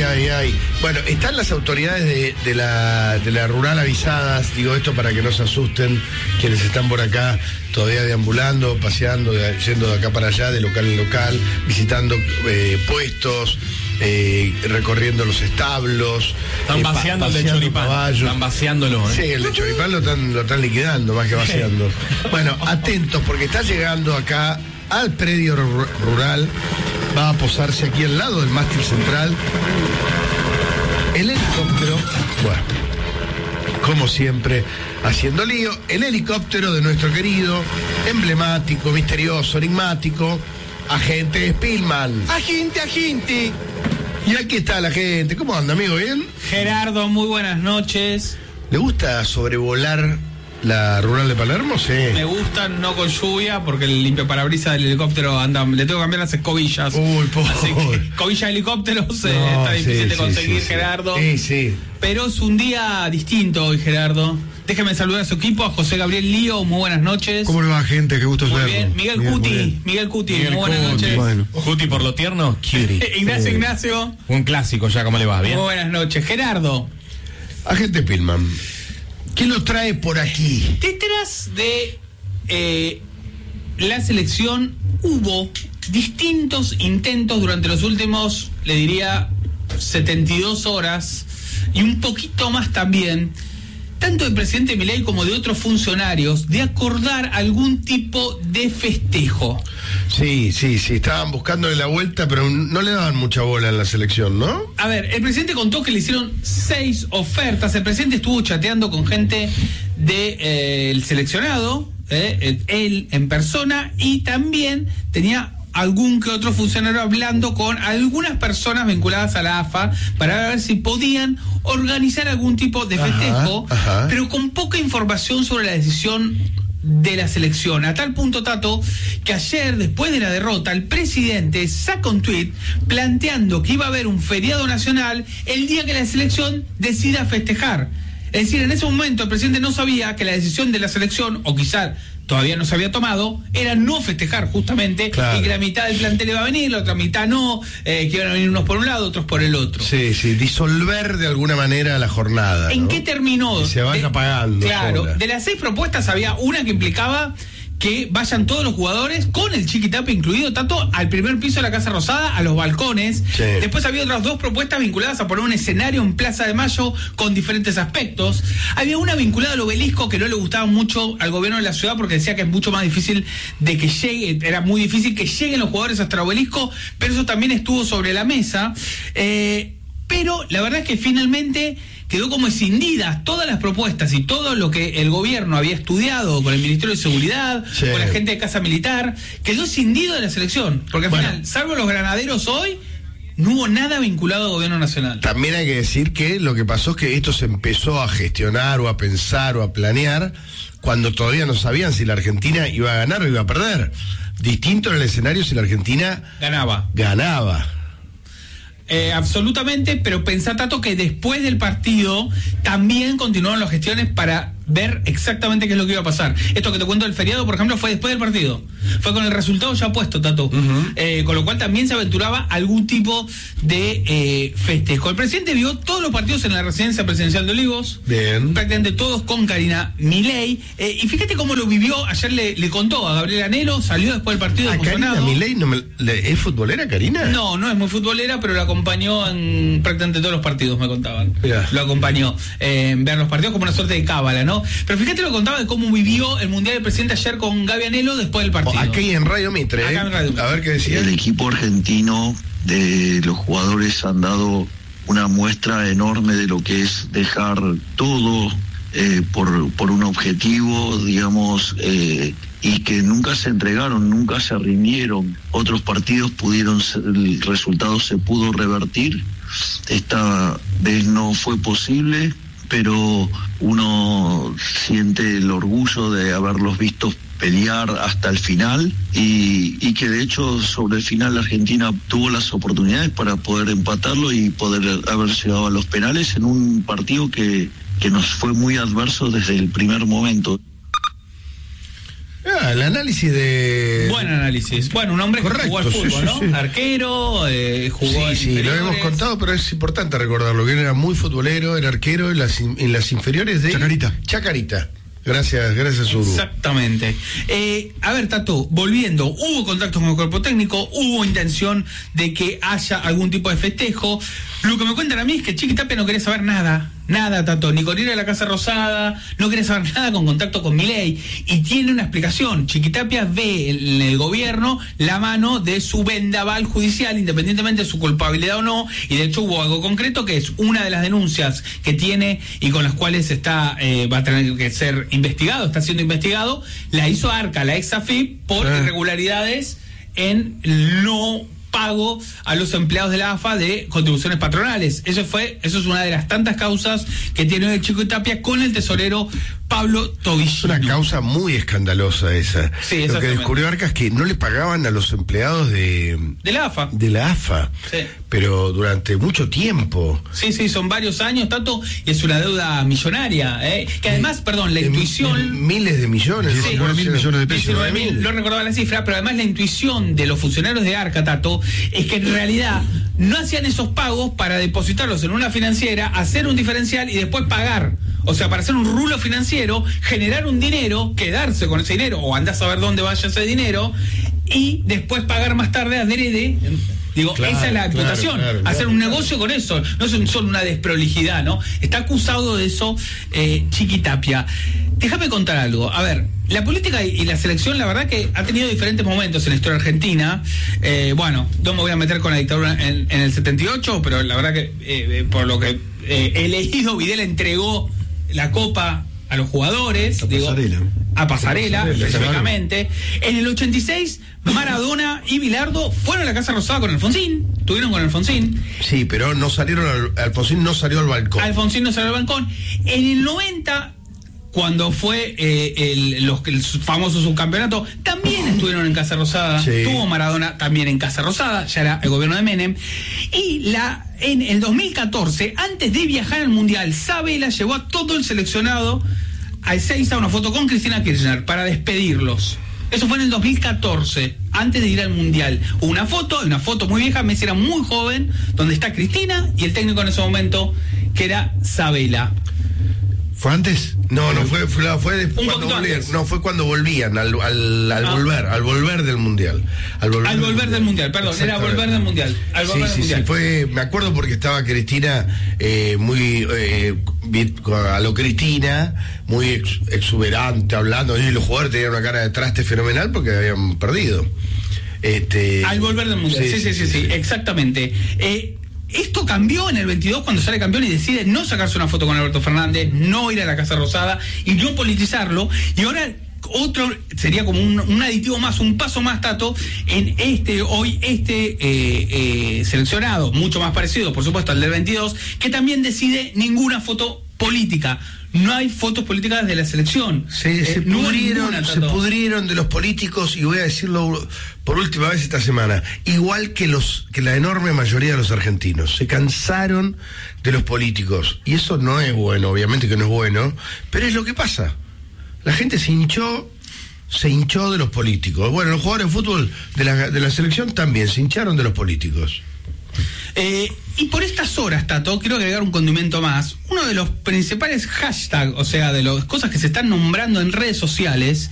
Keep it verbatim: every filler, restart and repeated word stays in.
ay, ay. Bueno, están las autoridades de, de, la, de la rural avisadas, digo esto para que no se asusten quienes están por acá todavía deambulando, paseando, de, yendo de acá para allá, de local en local, visitando eh, puestos, eh, recorriendo los establos. Están eh, vaciando pa, el de Choripán. Caballos. Están vaciándolo, ¿eh? Sí, el de Choripán lo están, lo están liquidando más que vaciando. Bueno, atentos porque está llegando acá al predio rural, va a posarse aquí al lado del mástil central el helicóptero, bueno, como siempre, haciendo lío, el helicóptero de nuestro querido, emblemático, misterioso, enigmático, agente Spillman. Agente, agente. Y aquí está la gente. ¿Cómo anda, amigo? ¿Bien? Gerardo, muy buenas noches. ¿Le gusta sobrevolar la rural de Palermo? Sí. Me gusta, no con lluvia, porque el limpiaparabrisas del helicóptero anda, le tengo que cambiar las escobillas. Uy, pobre. Así que escobilla de helicóptero se No, está difícil sí, de conseguir, sí, sí, Gerardo. Sí, sí. Pero es un día distinto hoy, Gerardo. Déjeme saludar a su equipo, a José Gabriel Lío, muy buenas noches. ¿Cómo le va, gente? Qué gusto Muy verlo. bien, Miguel Bien, Cuti, muy bien. Miguel Cuti, Miguel muy buenas Cuti. noches. Bueno. Cuti por lo tierno, cutie. Ignacio, Ignacio. Un clásico ya, ¿cómo le va? ¿Bien? Muy buenas noches. Gerardo, Agente Spillman, ¿qué lo trae por aquí? detrás de eh, la selección hubo distintos intentos durante los últimos, le diría, setenta y dos horas y un poquito más también, tanto del presidente Milei como de otros funcionarios, de acordar algún tipo de festejo. Sí, sí, sí, estaban buscándole la vuelta, pero no le daban mucha bola en la selección, ¿no? A ver, el presidente contó que le hicieron seis ofertas. El presidente estuvo chateando con gente del de, eh, seleccionado, eh, él en persona, y también tenía algún que otro funcionario hablando con algunas personas vinculadas a la A F A para ver si podían organizar algún tipo de festejo, Ajá, ajá. pero con poca información sobre la decisión de la selección, a tal punto, Tato, que ayer, después de la derrota, el presidente saca un tuit planteando que iba a haber un feriado nacional el día que la selección decida festejar. Es decir, en ese momento el presidente no sabía que la decisión de la selección, o quizás todavía no se había tomado, era no festejar justamente, Claro. y que la mitad del plantel iba a venir, la otra mitad no, eh, que iban a venir unos por un lado, otros por el otro. Sí, sí, disolver de alguna manera la jornada. ¿En ¿no? qué terminó? Que se vaya De- apagando Claro, sola. de las seis propuestas había una que implicaba que vayan todos los jugadores, con el Chiquitapia incluido, tanto al primer piso de la Casa Rosada, a los balcones. Sí. Después había otras dos propuestas vinculadas a poner un escenario en Plaza de Mayo con diferentes aspectos. Había una vinculada al obelisco que no le gustaba mucho al gobierno de la ciudad porque decía que es mucho más difícil de que llegue, era muy difícil que lleguen los jugadores hasta el obelisco, pero eso también estuvo sobre la mesa. Eh, pero la verdad es que finalmente quedó como escindidas todas las propuestas y todo lo que el gobierno había estudiado con el Ministerio de Seguridad, Sí. con la gente de Casa Militar, quedó escindido de la selección, porque al Bueno. final, salvo los granaderos hoy, no hubo nada vinculado al gobierno nacional. También hay que decir que lo que pasó es que esto se empezó a gestionar o a pensar o a planear cuando todavía no sabían si la Argentina iba a ganar o iba a perder. Distinto en el escenario si la Argentina Ganaba. ganaba. Eh, absolutamente, pero pensá, Tato, que después del partido también continuaron las gestiones para ver exactamente qué es lo que iba a pasar. Esto que te cuento del feriado, por ejemplo, fue después del partido. Fue con el resultado ya puesto, Tato. Uh-huh. Eh, con lo cual también se aventuraba algún tipo de eh, festejo. El presidente vio todos los partidos en la residencia presidencial de Olivos. Bien. Prácticamente todos con Karina Milei. Eh, y fíjate cómo lo vivió. Ayer le, le contó a Gabriel Anhelo, salió después del partido Ah, Karina emocionado. Milei no me- le- ¿es futbolera, Karina? No, no es muy futbolera, pero lo acompañó en prácticamente todos los partidos, me contaban. Mirá. Lo acompañó eh, en ver los partidos como una suerte de cábala, ¿no? Pero fíjate lo que contaba de cómo vivió el Mundial del Presidente ayer con Gaby Anhelo después del partido. Aquí en Radio Mitre, ¿eh? Acá en Radio Mitre. A ver qué decía. El equipo argentino de los jugadores han dado una muestra enorme de lo que es dejar todo eh, por, por un objetivo, digamos, eh, y que nunca se entregaron, nunca se rindieron. Otros partidos pudieron, ser- el resultado se pudo revertir. Esta vez no fue posible, pero uno siente el orgullo de haberlos visto pelear hasta el final y, y que de hecho sobre el final la Argentina tuvo las oportunidades para poder empatarlo y poder haber llegado a los penales en un partido que, que nos fue muy adverso desde el primer momento. Ah, Ah, el análisis de... Buen análisis. Bueno, un hombre Correcto, que jugó al fútbol, sí, sí, ¿no? sí. Arquero, eh, jugó Sí, en sí, lo inferiores. hemos contado, pero es importante recordarlo, que él era muy futbolero, era arquero en las, in- en las inferiores de... Chacarita. Chacarita. Gracias, gracias, Uru. Exactamente. Eh, a ver, Tato, volviendo, hubo contactos con el cuerpo técnico, hubo intención de que haya algún tipo de festejo. Lo que me cuentan a mí es que Chiquitapia no quería saber nada, nada, Tato, ni con ir a la Casa Rosada, no quería saber nada con contacto con Milei, y tiene una explicación. Chiquitapia ve en el gobierno la mano de su vendaval judicial, independientemente de su culpabilidad o no, y de hecho hubo algo concreto que es una de las denuncias que tiene y con las cuales está eh, va a tener que ser investigado, está siendo investigado, la hizo Arca, la ex AFIP, por Ah. irregularidades en no pago a los empleados de la A F A de contribuciones patronales. Eso fue, eso es una de las tantas causas que tiene el Chiquitapia con el tesorero Pablo Es Tobillino. una causa muy escandalosa esa. Sí, Lo que exactamente. descubrió Arca es que no le pagaban a los empleados de, De la A F A. de la A F A, Sí. pero durante mucho tiempo. Sí, sí, son varios años, tanto, y es una deuda millonaria, ¿eh? Que además, perdón, la De- intuición... de miles de millones. ¿no? diecinueve mil millones de pesos. diecinueve mil, no recordaba la cifra, pero además la intuición de los funcionarios de Arca, Tato, es que en realidad no hacían esos pagos para depositarlos en una financiera, hacer un diferencial y después pagar. O sea, para hacer un rulo financiero, generar un dinero, quedarse con ese dinero, o andás a ver dónde vaya ese dinero, y después pagar más tarde adrede. Digo, Claro, esa es la claro, imputación, claro, hacer claro, un claro. negocio con eso, no es un- solo una desprolijidad, ¿no? Está acusado de eso eh, Chiquitapia. Déjame contar algo. A ver, la política y, y la selección, la verdad que ha tenido diferentes momentos en la historia argentina. Eh, bueno, no me voy a meter con la dictadura en, en el setenta y ocho, pero la verdad que, eh, eh, por lo que eh, he leído, Videla entregó la copa a los jugadores, A digo, Pasarela. a Pasarela, Pasarela, específicamente. En el ochenta y seis, Maradona y Bilardo fueron a la Casa Rosada con Alfonsín, estuvieron con Alfonsín. Sí, pero no salieron, al, Alfonsín no salió al balcón. Alfonsín no salió al balcón. En el noventa, cuando fue eh, el, los, el famoso subcampeonato, también estuvieron en Casa Rosada. Sí. Tuvo Maradona también en Casa Rosada, ya era el gobierno de Menem. Y la en el dos mil catorce, antes de viajar al Mundial, Sabela llevó a todo el seleccionado a Ezeiza una foto con Cristina Kirchner para despedirlos. Eso fue en el dos mil catorce, antes de ir al Mundial. Una foto, una foto muy vieja, Messi era muy joven, donde está Cristina y el técnico en ese momento, que era Sabela. ¿Fue antes? No, no fue, fue, fue después Un cuando poquito volvían. antes. No, fue cuando volvían, al, al, al Ah. volver, al volver del mundial. Al volver, Al volver del Mundial, perdón, era Exactamente. volver del Mundial. Al volver Sí, del sí, Mundial. sí, fue, me acuerdo porque estaba Cristina eh, muy, eh, bien- a lo Cristina, muy ex- exuberante, hablando, y los jugadores tenían una cara de traste fenomenal porque habían perdido. Este, Al volver del Mundial, sí, sí, sí, sí, exactamente. Eh, esto cambió en el veintidós cuando sale campeón y decide no sacarse una foto con Alberto Fernández, no ir a la Casa Rosada y no politizarlo. Y ahora otro sería como un, un aditivo más, un paso más, Tato, en este, hoy este eh, eh, seleccionado, mucho más parecido, por supuesto, al del veintidós, que también decide ninguna foto política. No hay fotos políticas de la selección. Se, Eh, se no hay pudrieron, ninguna, se Tato. pudrieron de los políticos, y voy a decirlo por última vez esta semana, igual que los que la enorme mayoría de los argentinos. Se cansaron de los políticos. Y eso no es bueno, obviamente que no es bueno, pero es lo que pasa. La gente se hinchó, se hinchó de los políticos. Bueno, los jugadores de fútbol de la, de la selección también se hincharon de los políticos. Eh, y por estas horas, Tato, quiero agregar un condimento más. Uno de los principales hashtags, o sea, de las cosas que se están nombrando en redes sociales,